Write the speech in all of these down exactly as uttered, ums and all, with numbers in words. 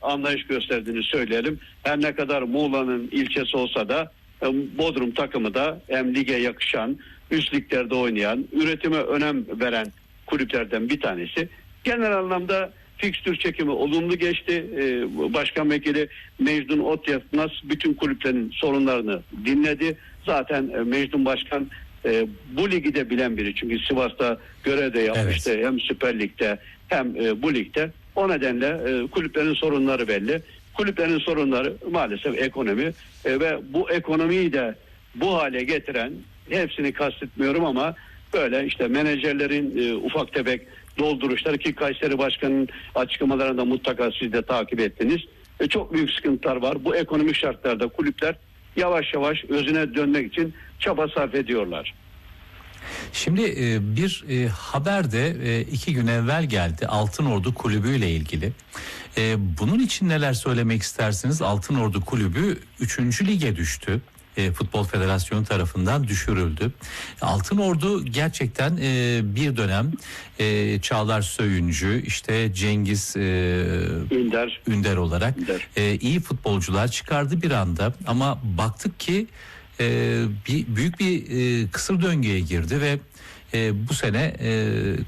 anlayış gösterdiğini söyleyelim. Her ne kadar Muğla'nın ilçesi olsa da Bodrum takımı da hem lige yakışan, üst liglerde oynayan, üretime önem veren kulüplerden bir tanesi. Genel anlamda fikstür çekimi olumlu geçti. Başkan Vekili Mecnun Otyatmaz bütün kulüplerin sorunlarını dinledi. Zaten Mecnun Başkan bu ligi de bilen biri. Çünkü Sivas'ta görev de yapmıştı. Evet. Hem Süper Lig'de hem bu ligde. O nedenle kulüplerin sorunları belli. Kulüplerin sorunları maalesef ekonomi ve bu ekonomiyi de bu hale getiren, hepsini kastetmiyorum ama böyle işte menajerlerin ufak tefek dolduruşları ki Kayseri Başkanı'nın açıklamalarında mutlaka siz de takip ettiniz. E, çok büyük sıkıntılar var. Bu ekonomik şartlarda kulüpler yavaş yavaş özüne dönmek için çaba sarf ediyorlar. Şimdi bir haber de iki gün evvel geldi Altınordu Kulübü ile ilgili. Bunun için neler söylemek istersiniz? Altınordu Kulübü üçüncü lige düştü. Futbol Federasyonu tarafından düşürüldü. Altınordu gerçekten e, bir dönem e, Çağlar Söyüncü, işte Cengiz e, Ünder. Ünder olarak Ünder. E, iyi futbolcular çıkardı bir anda ama baktık ki e, bir, büyük bir e, kısır döngüye girdi ve e, bu sene e,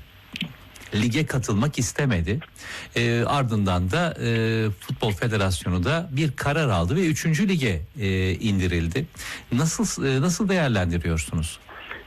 lige katılmak istemedi. E, ardından da e, Futbol Federasyonu da bir karar aldı ve üçüncü lige e, indirildi. Nasıl e, nasıl değerlendiriyorsunuz?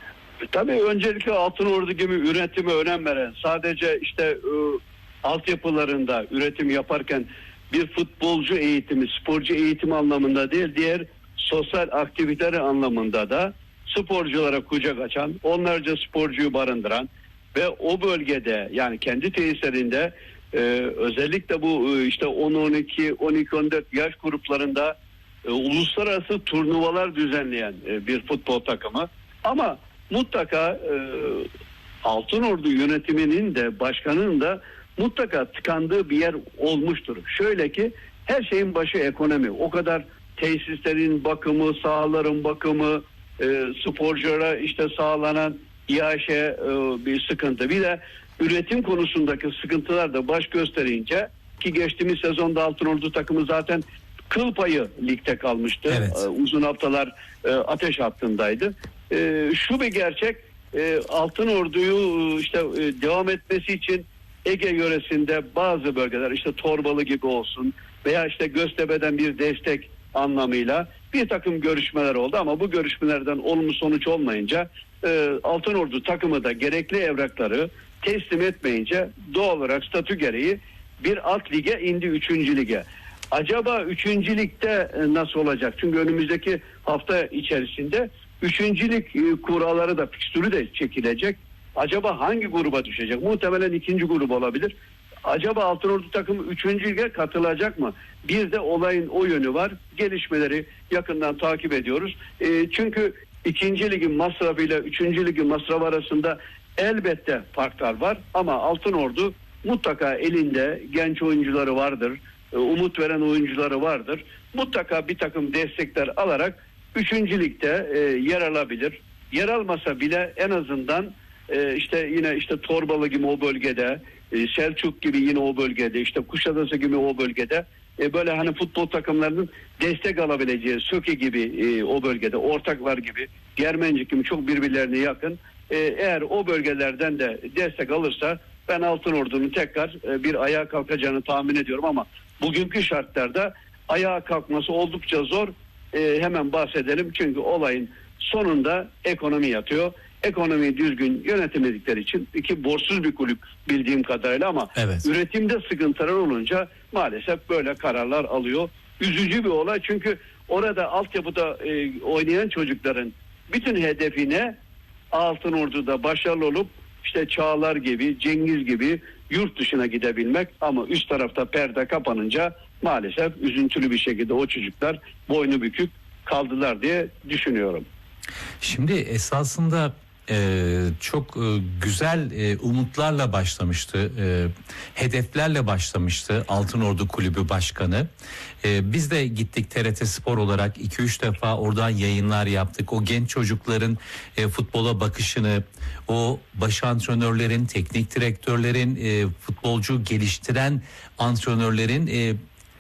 Tabii öncelikle Altınordu gibi üretime önem veren, sadece işte e, altyapılarında üretim yaparken bir futbolcu eğitimi, sporcu eğitimi anlamında değil, diğer sosyal aktiviteleri anlamında da sporculara kucak açan, onlarca sporcuyu barındıran ve o bölgede yani kendi tesislerinde e, özellikle bu e, işte on on iki on iki on dört yaş gruplarında e, uluslararası turnuvalar düzenleyen e, bir futbol takımı. Ama mutlaka e, Altınordu yönetiminin de başkanının da mutlaka tıkandığı bir yer olmuştur. Şöyle ki her şeyin başı ekonomi. O kadar tesislerin bakımı, sahaların bakımı, e, sporculara işte sağlanan İAŞ e, bir sıkıntı. Bir de üretim konusundaki sıkıntılar da baş gösterince ki geçtiğimiz sezonda Altınordu takımı zaten kıl payı ligde kalmıştı. Evet. E, uzun haftalar e, ateş hattındaydı. E, şu bir gerçek, e, Altınordu'yu işte e, devam etmesi için Ege yöresinde bazı bölgeler işte Torbalı gibi olsun veya işte Göztepe'den bir destek anlamıyla bir takım görüşmeler oldu ama bu görüşmelerden olumlu sonuç olmayınca e, Altınordu takımı da gerekli evrakları teslim etmeyince doğal olarak statü gereği bir alt lige indi, üçüncü lige. Acaba üçüncü ligde nasıl olacak? Çünkü önümüzdeki hafta içerisinde üçüncü lig kuralları da, fikstürü de çekilecek. Acaba hangi gruba düşecek? Muhtemelen ikinci grup olabilir. Acaba Altınordu takımı üçüncü lige katılacak mı? Bir de olayın o yönü var. Gelişmeleri yakından takip ediyoruz. E, çünkü ikinci ligin masrafıyla üçüncü ligin masrafı arasında elbette farklar var. Ama Altınordu mutlaka elinde genç oyuncuları vardır. E, umut veren oyuncuları vardır. Mutlaka bir takım destekler alarak üçüncü ligde e, yer alabilir. Yer almasa bile en azından e, işte yine işte Torbalı gibi o bölgede, Selçuk gibi yine o bölgede, işte Kuşadası gibi o bölgede e, böyle hani futbol takımlarının destek alabileceği, Söke gibi e, o bölgede, Ortaklar gibi, Germencik gibi çok birbirlerine yakın. E, eğer o bölgelerden de destek alırsa ben Altınordu'nun tekrar e, bir ayağa kalkacağını tahmin ediyorum ama bugünkü şartlarda ayağa kalkması oldukça zor. E, hemen bahsedelim çünkü olayın sonunda ekonomi yatıyor. Ekonomiyi düzgün yönetemedikleri için iki borçsuz bir kulüp bildiğim kadarıyla ama evet, üretimde sıkıntılar olunca maalesef böyle kararlar alıyor. Üzücü bir olay çünkü orada altyapıda e, oynayan çocukların bütün hedefine Altınordu'da başarılı olup işte Çağlar gibi, Cengiz gibi yurt dışına gidebilmek ama üst tarafta perde kapanınca maalesef üzüntülü bir şekilde o çocuklar boynu bükük kaldılar diye düşünüyorum. Şimdi esasında Ee, çok e, güzel e, umutlarla başlamıştı, e, hedeflerle başlamıştı Altınordu Kulübü Başkanı. E, biz de gittik T R T Spor olarak iki üç defa oradan yayınlar yaptık. O genç çocukların e, futbola bakışını, o baş antrenörlerin, teknik direktörlerin, e, futbolcu geliştiren antrenörlerin e,